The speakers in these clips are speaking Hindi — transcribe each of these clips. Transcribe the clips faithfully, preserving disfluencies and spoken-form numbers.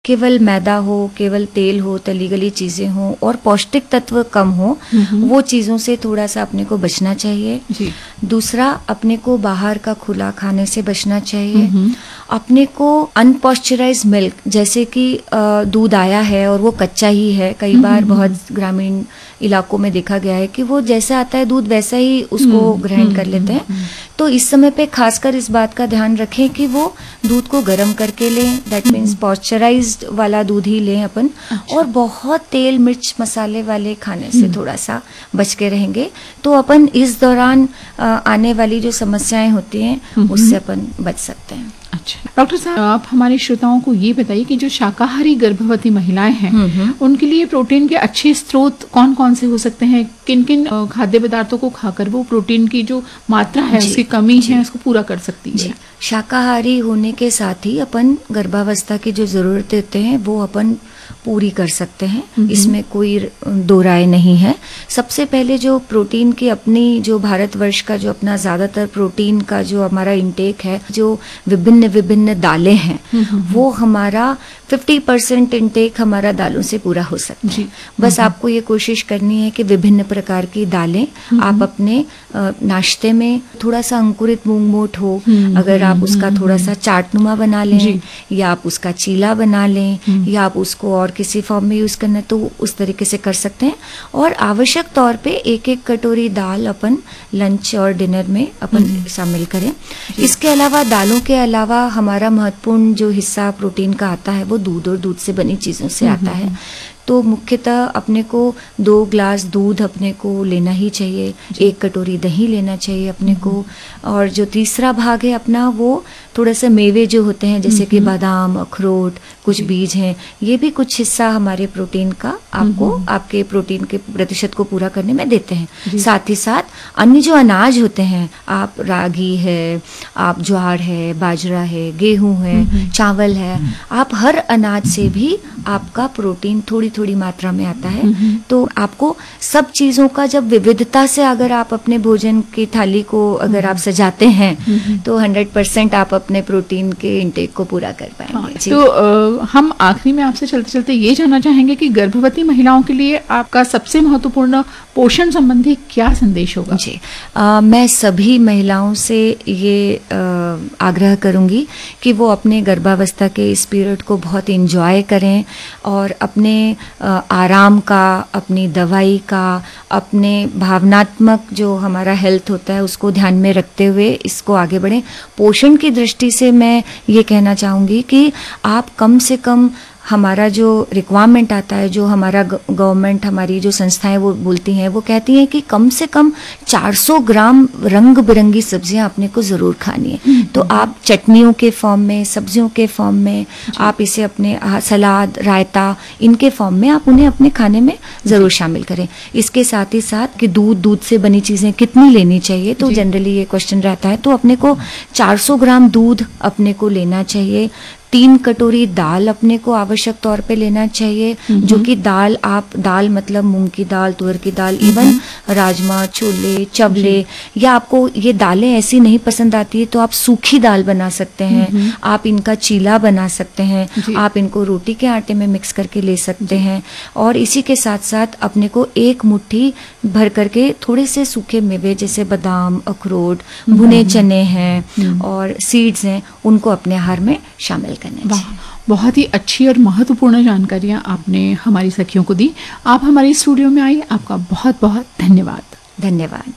केवल मैदा हो, केवल तेल हो, तली गली चीजें हो और पौष्टिक तत्व कम हो, वो चीजों से थोड़ा सा अपने को बचना चाहिए जी। दूसरा, अपने को बाहर का खुला खाने से बचना चाहिए। अपने को अनपॉस्चराइज्ड मिल्क, जैसे कि दूध आया है और वो कच्चा ही है, कई बार बहुत ग्रामीण इलाकों में देखा गया है कि वो जैसा आता है दूध वैसा ही उसको ग्रहण कर लेते हैं। तो इस समय पे खासकर इस बात का ध्यान रखें कि वो दूध को गर्म करके लें, दैट मीन्स पॉस्चराइज्ड वाला दूध ही लें अपन। अच्छा। और बहुत तेल मिर्च मसाले वाले खाने से थोड़ा सा बच के रहेंगे तो अपन इस दौरान आने वाली जो समस्याएं होती हैं उससे अपन बच सकते हैं। अच्छा डॉक्टर साहब, आप हमारे श्रोताओं को ये बताइए कि जो शाकाहारी गर्भवती महिलाएं हैं उनके लिए प्रोटीन के अच्छे स्रोत कौन कौन से हो सकते हैं? किन किन खाद्य पदार्थों को खाकर वो प्रोटीन की जो मात्रा है उसकी कमी है उसको पूरा कर सकती है? शाकाहारी होने के साथ ही अपन गर्भावस्था की जो जरूरतें होते हैं वो अपन पूरी कर सकते हैं, इसमें कोई दो राय नहीं है। सबसे पहले जो प्रोटीन की अपनी जो भारतवर्ष का जो अपना ज्यादातर प्रोटीन का जो हमारा इंटेक है, जो विभिन्न विभिन्न दालें हैं, वो हमारा पचास परसेंट इंटेक हमारा दालों से पूरा हो सकता है। बस आपको ये कोशिश करनी है कि विभिन्न प्रकार की दालें आप अपने नाश्ते में, थोड़ा सा अंकुरित मूंग मोठ हो, अगर आप उसका थोड़ा सा चाटनुमा बना लें या आप उसका चीला बना लें या आप उसको और किसी फॉर्म में यूज करना है तो उस तरीके से कर सकते हैं। और आवश्यक तौर पे एक एक कटोरी दाल अपन लंच और डिनर में अपन शामिल करें। इसके अलावा दालों के अलावा हमारा महत्वपूर्ण जो हिस्सा प्रोटीन का आता है वो दूध और दूध से बनी चीजों से आता है। तो मुख्यतः अपने को दो ग्लास दूध अपने को लेना ही चाहिए, एक कटोरी दही लेना चाहिए अपने को। और जो तीसरा भाग है अपना, वो थोड़ा सा मेवे जो होते हैं जैसे कि बादाम, अखरोट, कुछ बीज हैं, ये भी कुछ हिस्सा हमारे प्रोटीन का आपको आपके प्रोटीन के प्रतिशत को पूरा करने में देते हैं। साथ ही साथ अन्य जो अनाज होते हैं, आप रागी है, आप ज्वार है, बाजरा है, गेहूं है, चावल है, आप हर अनाज से भी आपका प्रोटीन थोड़ी थोड़ी मात्रा में आता है। तो आपको सब चीजों का जब विविधता से अगर आप अपने भोजन की थाली को अगर आप सजाते हैं तो हंड्रेड परसेंट आप अपने प्रोटीन के इंटेक को पूरा कर पाएंगे। हाँ, तो आ, हम आखिरी में आपसे चलते चलते ये जानना चाहेंगे कि गर्भवती महिलाओं के लिए आपका सबसे महत्वपूर्ण पोषण संबंधी क्या संदेश होगा? जी, आ, मैं सभी महिलाओं से ये आ, आग्रह करूंगी कि वो अपने गर्भावस्था के इस पीरियड को बहुत एंजॉय करें और अपने आ, आराम का, अपनी दवाई का, अपने भावनात्मक जो हमारा हेल्थ होता है उसको ध्यान में रखते हुए इसको आगे बढ़ें। पोषण की दृष्टि से मैं ये कहना चाहूंगी कि आप कम से कम हमारा जो रिक्वायरमेंट आता है, जो हमारा गवर्नमेंट, हमारी जो संस्थाएं वो बोलती हैं, वो कहती हैं कि कम से कम चार सौ ग्राम रंग बिरंगी सब्जियां आपने को जरूर खानी है। तो आप चटनियों के फॉर्म में, सब्जियों के फॉर्म में, आप इसे अपने सलाद, रायता, इनके फॉर्म में आप उन्हें अपने खाने में जरूर शामिल करें। इसके साथ ही साथ कि दूध, दूध से बनी चीजें कितनी लेनी चाहिए, तो जनरली ये क्वेश्चन रहता है। तो अपने को चार सौ ग्राम दूध अपने को लेना चाहिए। तीन कटोरी दाल अपने को आवश्यक तौर पे लेना चाहिए, जो कि दाल, आप दाल मतलब मूंग की दाल, तुअर की दाल, इवन राजमा, छोले, चवले, या आपको ये दालें ऐसी नहीं पसंद आती है तो आप सूखी दाल बना सकते हैं, आप इनका चीला बना सकते हैं, आप इनको रोटी के आटे में मिक्स करके ले सकते हैं। और इसी के साथ साथ अपने को एक मुट्ठी भर करके थोड़े से सूखे मेवे जैसे बादाम, अखरोट, भुने चने हैं और सीड्स हैं, उनको अपने आहार में शामिल करना चाहिए। बहुत ही अच्छी और महत्वपूर्ण जानकारियां आपने हमारी सखियों को दी। आप हमारे स्टूडियो में आई, आपका बहुत बहुत धन्यवाद। धन्यवाद।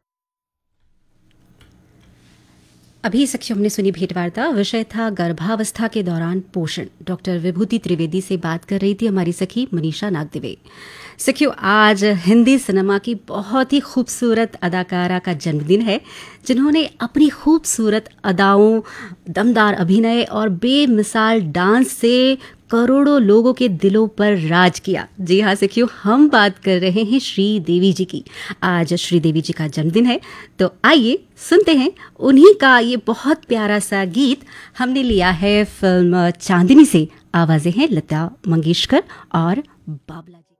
अभी सखियों हमने सुनी भेंटवार्ता, विषय था गर्भावस्था के दौरान पोषण। डॉक्टर विभूति त्रिवेदी से बात कर रही थी हमारी सखी मनीषा नागदेवे। सखियों, आज हिंदी सिनेमा की बहुत ही खूबसूरत अदाकारा का जन्मदिन है, जिन्होंने अपनी खूबसूरत अदाओं, दमदार अभिनय और बेमिसाल डांस से करोड़ों लोगों के दिलों पर राज किया। जी हाँ सखियों, हम बात कर रहे हैं श्रीदेवी जी की। आज श्रीदेवी जी का जन्मदिन है, तो आइए सुनते हैं उन्हीं का ये बहुत प्यारा सा गीत। हमने लिया है फिल्म चांदनी से। आवाजें हैं लता मंगेशकर और बाबला जी।